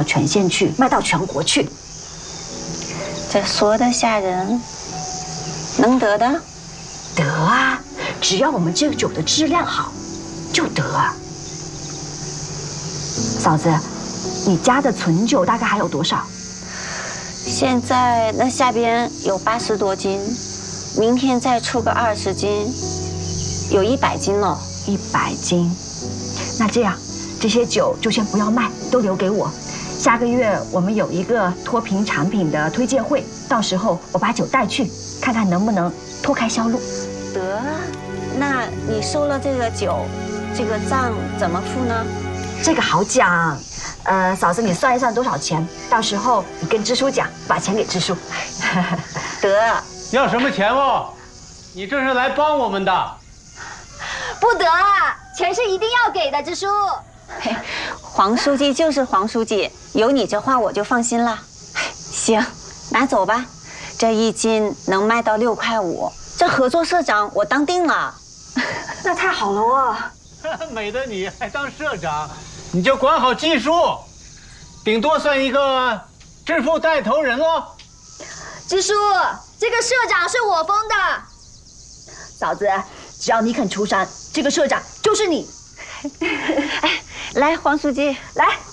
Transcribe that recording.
全县去，卖到全国去。 这说的吓人，能得的？ 得啊，只要我们这个酒的质量好，就得啊。嫂子，你家的存酒大概还有多少？ 现在那下边有80多斤，明天再出个20斤，有100斤了。 100斤，那这样，这些酒就先不要卖，都留给我。下个月我们有一个脱贫产品的推荐会，到时候我把酒带去，看看能不能脱开销路。 得啊，那你收了这个酒，这个账怎么付呢？ 这个好讲，嫂子你算一算多少钱，到时候你跟支书讲，把钱给支书。 得。 要什么钱哦？你这是来帮我们的。 不得啊，钱是一定要给的，支书。 嘿，黄书记就是黄书记，有你这话我就放心了。行，拿走吧，这1斤能卖到6块5，这合作社长我当定了。 那太好了哦！ 美的你还当社长，你就管好技术，顶多算一个致富带头人喽。 支书，这个社长是我封的。 嫂子，只要你肯出山，这个社长就是你。 哎，来，黄书记， 来。